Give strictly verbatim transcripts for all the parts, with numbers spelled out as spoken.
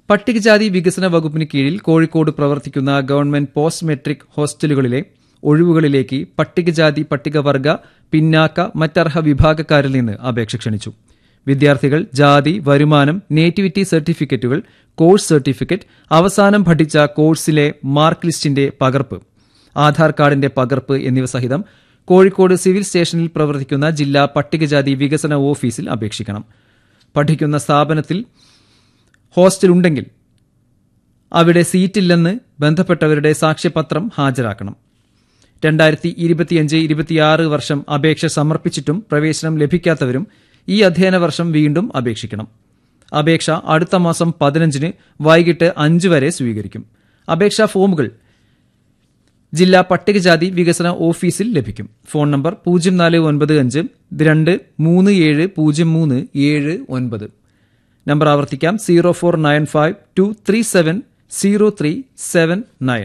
പട്ടികജാതി വികസന വകുപ്പിന് കീഴിൽ കോഴിക്കോട് പ്രവർത്തിക്കുന്ന ഗവൺമെന്റ് പോസ്റ്റ് മെട്രിക് ഹോസ്റ്റലുകളിലെ ഒഴിവുകളിലേക്ക് പട്ടികജാതി പട്ടികവർഗ പിന്നാക്ക മറ്റർഹ വിഭാഗക്കാരിൽ നിന്ന് അപേക്ഷ ക്ഷണിച്ചു. വിദ്യാർത്ഥികൾ ജാതി, വരുമാനം, നേറ്റിവിറ്റി സർട്ടിഫിക്കറ്റുകൾ, കോഴ്സ് സർട്ടിഫിക്കറ്റ്, അവസാനം പഠിച്ച കോഴ്സിലെ മാർക്ക് ലിസ്റ്റിന്റെ പകർപ്പ്, ആധാർ കാർഡിന്റെ പകർപ്പ് എന്നിവ സഹിതം കോഴിക്കോട് സിവിൽ സ്റ്റേഷനിൽ പ്രവർത്തിക്കുന്ന ജില്ലാ പട്ടികജാതി വികസന ഓഫീസിൽ അപേക്ഷിക്കണം. പഠിക്കുന്ന സ്ഥാപനത്തിൽ ഹോസ്റ്റലുണ്ടെങ്കിൽ അവിടെ സീറ്റില്ലെന്ന് ബന്ധപ്പെട്ടവരുടെ സാക്ഷ്യപത്രം ഹാജരാക്കണം. രണ്ടായിരത്തി ഇരുപത്തിയഞ്ച് ഇരുപത്തിയാറ് വർഷം അപേക്ഷ സമർപ്പിച്ചിട്ടും പ്രവേശനം ലഭിക്കാത്തവരും ഈ അധ്യയന വർഷം വീണ്ടും അപേക്ഷിക്കണം. അപേക്ഷ അടുത്ത മാസം പതിനഞ്ചിന് വൈകിട്ട് അഞ്ച് വരെ സ്വീകരിക്കും. അപേക്ഷാ ഫോമുകൾ ജില്ലാ പട്ടികജാതി വികസന ഓഫീസിൽ ലഭിക്കും. ഫോൺ നമ്പർ പൂജ്യം നാല് ഒൻപത് അഞ്ച് രണ്ട് മൂന്ന് ഏഴ് പൂജ്യം മൂന്ന് ഏഴ് ഒൻപത്. നമ്പർ ആവർത്തിക്കാം, zero four nine five to three seven zero three seven nine.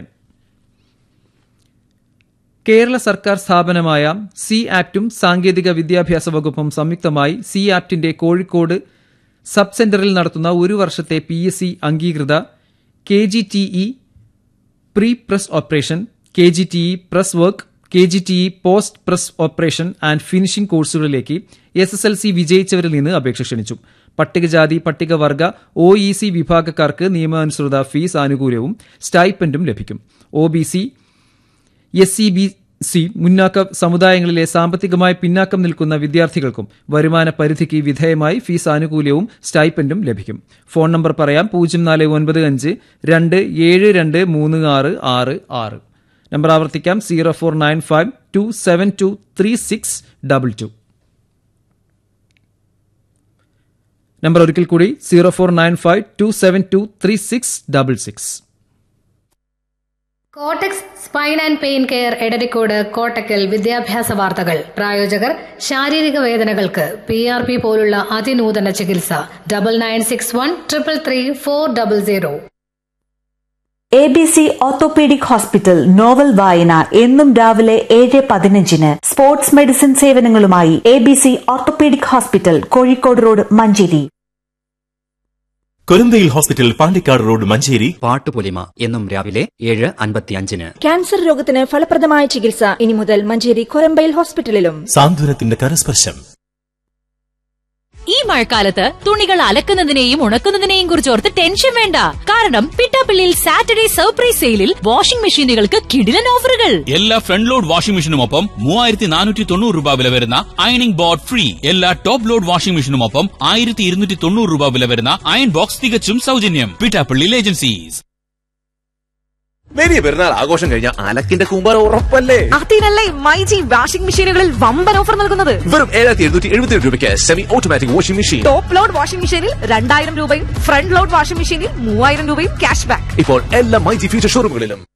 Kerala സർക്കാർ സ്ഥാപനമായ സി ആപ്റ്റും സാങ്കേതിക വിദ്യാഭ്യാസ വകുപ്പും സംയുക്തമായി സി ആപ്റ്റിന്റെ കോഴിക്കോട് സബ് സെന്ററിൽ നടത്തുന്ന ഒരു വർഷത്തെ പി എസ് സി അംഗീകൃത K G T E pre press operation, K G T E press work, K G T E post press operation and finishing കോഴ്സുകളിലേക്ക് എസ് എസ് എൽ സി വിജയിച്ചവരിൽ നിന്ന് അപേക്ഷ ക്ഷണിച്ചു. പട്ടികജാതി പട്ടികവർഗ ഒ ഇ സി വിഭാഗക്കാർക്ക് നിയമാനുസൃത fees ആനുകൂല്യവും സ്റ്റൈപ്പൻഡും ലഭിക്കും. O B C, S C B C മുന്നാക്ക സമുദായങ്ങളിലെ സാമ്പത്തികമായി പിന്നാക്കം നിൽക്കുന്ന വിദ്യാർത്ഥികൾക്കും വരുമാന പരിധിക്ക് വിധേയമായി ഫീസ് ആനുകൂല്യവും സ്റ്റൈപ്പൻഡും ലഭിക്കും. ഫോൺ നമ്പർ പറയാം, പൂജ്യം നാല് ഒൻപത് അഞ്ച് രണ്ട് ഏഴ് രണ്ട് മൂന്ന് ആറ് ആറ് ആറ്. നമ്പർ ആവർത്തിക്കാം, zero four nine five to seven to three six double two. Number ഒരിക്കൽ കൂടി, zero four nine five to seven to three six double six. കോട്ടക്സ് spine and pain care Edarikode Kottakkal വിദ്യാഭ്യാസ വാർത്തകൾ. പ്രായോജകർ ശാരീരിക വേദനകൾക്ക് പി ആർ പി പോലുള്ള അതിനൂതന ചികിത്സ. Double nine six one triple three four double zero. A B C orthopaedic hospital novel വായന എന്നും രാവിലെ ഏഴ് പതിനഞ്ചിന്. Sports medicine സേവനങ്ങളുമായി A B C orthopaedic hospital, Kozhikode road, Manjeri. കൊരന്തയിൽ hospital, Pandikkad road, Manjeri. Pattupolima എന്നും രാവിലെ ഏഴ് അൻപത്തിയഞ്ചിന്. ക്യാൻസർ രോഗത്തിന് ഫലപ്രദമായ ചികിത്സ ഇനി മുതൽ മഞ്ചേരി കൊരമ്പയിൽ ഹോസ്പിറ്റലിലും. സാന്ത്വനത്തിന്റെ കരസ്പർശം. ഈ മഴക്കാലത്ത് തുണികൾ അലക്കുന്നതിനെയും ഉണക്കുന്നതിനെയും കുറിച്ച് ഓർത്ത് ടെൻഷൻ വേണ്ട. കാരണം പിട്ടാപ്പിള്ളിയിൽ സാറ്റർഡേ സർപ്രൈസ് സെയിലിൽ വാഷിംഗ് മെഷീനുകൾക്ക് കിടിലൻ ഓഫറുകൾ. എല്ലാ ഫ്രണ്ട് ലോഡ് വാഷിംഗ് മെഷീനുമൊപ്പം മൂവായിരത്തി നാനൂറ്റി തൊണ്ണൂറ് രൂപ വില വരുന്ന അയണിംഗ് ബോർഡ് ഫ്രീ. എല്ലാ ടോപ്പ് ലോഡ് വാഷിംഗ് മെഷീനുമൊപ്പം ആയിരത്തി ഇരുന്നൂറ്റി തൊണ്ണൂറ് രൂപ വില വരുന്ന അയൺ ബോക്സ് തികച്ചും സൗജന്യം. പിട്ടാപ്പിള്ളിയിൽ ഏജൻസീസ്. വലിയ പെരുന്നാൾ ആഘോഷം കഴിഞ്ഞ അലക്കിന്റെ കൂമ്പാരം ഉറപ്പല്ലേ? അതിനല്ലേ മൈജി വാഷിംഗ് മെഷീനുകളിൽ വമ്പൻ ഓഫർ നൽകുന്നത്. വെറും ഏഴായിരത്തി എഴുന്നൂറ്റി എഴുപത്തി രൂപയ്ക്ക് semi automatic washing machine. Top load washing മെഷീനിൽ രണ്ടായിരം രൂപയും ഫ്രണ്ട് ലോഡ് വാഷിംഗ് മെഷീനിൽ മൂവായിരം രൂപയും ക്യാഷ് ബാക്ക്. ഇപ്പോൾ എല്ലാ മൈജി ഫ്യൂച്ചർ ഷോറൂമുകളിലും.